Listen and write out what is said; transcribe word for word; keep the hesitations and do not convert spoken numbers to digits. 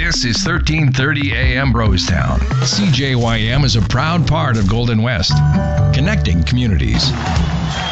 This is thirteen thirty A M Brostown. C J Y M is a proud part of Golden West, connecting communities.